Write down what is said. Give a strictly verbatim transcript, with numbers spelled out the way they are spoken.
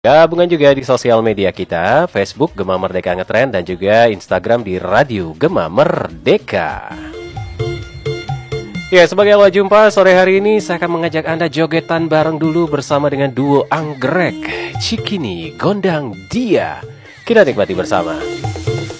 Gabungan juga di sosial media kita, Facebook Gema Merdeka Ngetrend dan juga Instagram di Radio Gema Merdeka. Ya, sebagai awal jumpa sore hari ini saya akan mengajak Anda jogetan bareng dulu bersama dengan duo Anggrek, Cikini Gondang Dia. Kita nikmati bersama.